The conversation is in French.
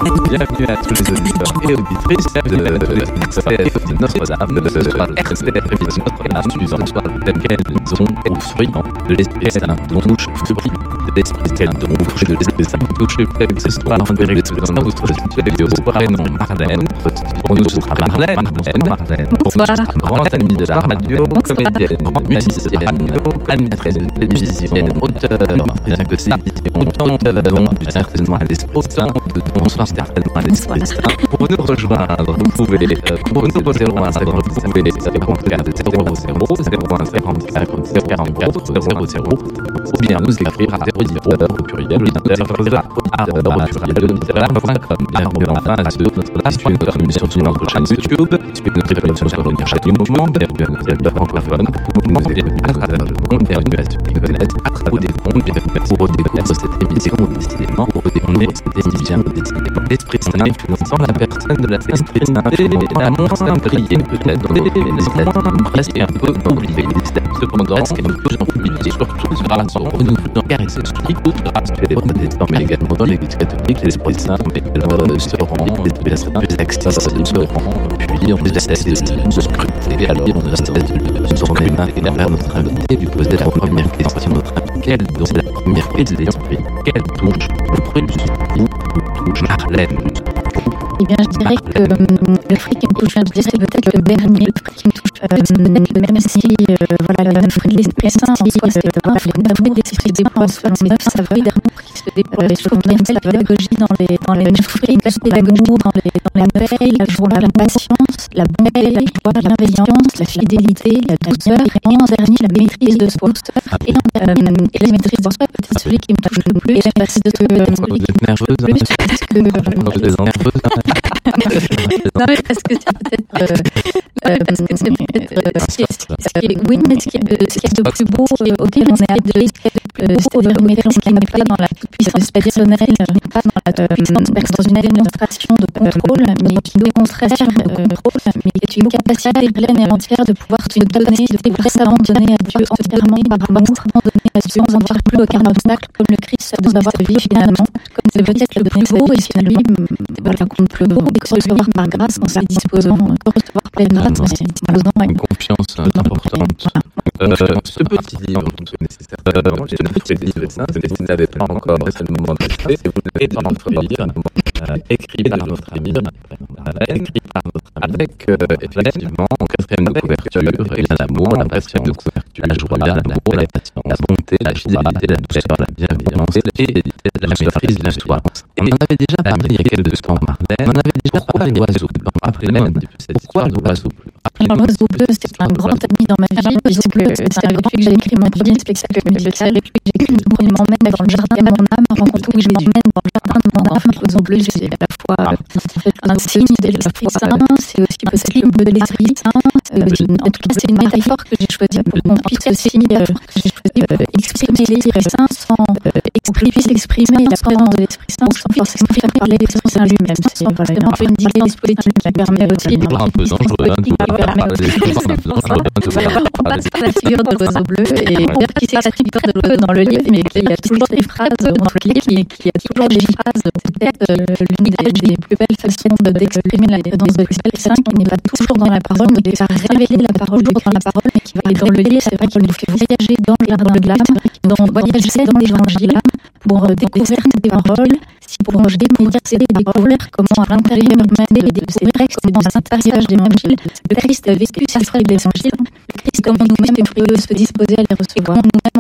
Bienvenue à tous les auditeurs et auditrices de notre âme de ce soir extérieur prévision suivant tel quel nous aurons au fruit de l'esprit saint dont touche fruit de l'esprit saint dont touche de l'esprit saint touche ce soir en vérité dans votre studio prénom Marlène pour nous Marlène grande amie de la radio comédienne musicienne animatrice de télévision auteur bien que c'est donc certainement à l'esprit bonsoir certainement à l'esprit saint pour nous rejoindre vous pouvez pour nous rejoindre vous pouvez 00 ou bien nous écrire à 0 au pluriel bienvenue enfin à ce notre émission sur notre chaîne YouTube notre émission sur notre chaîne mouvement bienvenue francophone bienvenue à travers le monde bienvenue à celui qui connaît à travers des mondes bienvenue pour redécouvrir cette émission décidément pour redécouvrir cette émission décidément l'esprit saint influençant la personne de la l'esprit saint et l'amour saint prié peut-être presque un peu oublié cependant ce que nous faisons oublier surtout grâce au renouveau caresser grâce à les protestants mais également dans l'église catholique l'esprit saint seront des accès seront puis on essaie de se scruter alors on essaie de se remettre vers notre invité lui poser la première question notre quelle donc la première question de l'esprit quelle touche le premier touche Marlène. Eh bien, je dirais que le fruit qui me touche le plus, c'est peut-être le dernier, le fruit qui me touche, même si, voilà, le fruit de l'esprit saint, en soi, c'est l'amour de l'esprit des points, c'est 9 saveurs d'amour qui se déploient. Je trouve bien la pédagogie dans les fruits, l'amour, dans la merveille, la joie, la patience, la bonté, la joie, la bienveillance, la fidélité, la douceur, et en dernier, la maîtrise de soi. Et la maîtrise de soi, peut-être celui qui me touche le plus, parce que celui qui me touche le plus, parce que non mais parce que c'est peut-être ce qui est oui mais ce qui est de plus beau auquel on est appelé ce qui n'est pas dans la puissance personnelle pas dans une démonstration de contrôle mais qui nous démonstration mais qui est une capacité pleine et entière de pouvoir te donner de pouvoir s'abandonner à Dieu entièrement par amour abandonner à Dieu sans avoir plus aucun obstacle comme le Christ dans notre vie finalement comme c'est peut-être le plus beau et c'est lui voilà qu'on peut recevoir par grâce en se disposant de recevoir pleinement une confiance importante. Ce petit livre vous n'avez pas encore c'est le moment de rester et vous l'avez écrit par notre ami avec effectivement en quatrième de couverture il y a l'amour, la passion de couverture, la joie, l'amour, la passion, la bonté, la fidélité, la douceur, la bienveillance et la maîtrise de l'histoire. Et on en avait déjà parlé il y a quelques temps, Marlène. On avait déjà parlé de l'oiseau bleu. Rappelez-moi un petit peu cette histoire de l'oiseau bleu. Alors, l'oiseau bleu, c'est un grand ami dans ma vie, puisque c'est avec lui que j'ai écrit mon premier spectacle musical, et puis j'ai écrit le premier m'emmène dans le jardin de mon âme, rencontre où je m'emmène dans le jardin de mon âme. L'oiseau bleu, c'est à la fois un signe de l'esprit saint, c'est aussi le symbole de l'esprit saint. En tout cas, c'est une métaphore que j'ai choisie pour qu'on puisse aussi exprimer l'esprit saint sans exprimer la présence de l'esprit saint, sans forcément faire parler l'esprit saint lui-même. C'est vraiment une dispositif qui permet aussi un peu dangereux, la figure de l'oiseau bleu et dire qui c'est la figure de l'oiseau dans le livre mais qui a toujours des phrases dans le livre et qui a toujours des phrases peut-être l'une des plus belles façons d'exprimer la présence de l'esprit saint qui n'est pas toujours dans la parole mais qui va révéler la parole dans la parole mais qui va aller dans le livre. C'est vrai qu'il nous fait voyager dans le jardin de l'âme, voyager dans l'évangile pour découvrir des paroles, si pour nous méditer des découvrir comment à l'intérieur même de ces textes dans un passage d'évangile, le Christ a vécu ces frais de l'évangile, le Christ comme nous-mêmes est curieux de se disposer à les recevoir, nous-mêmes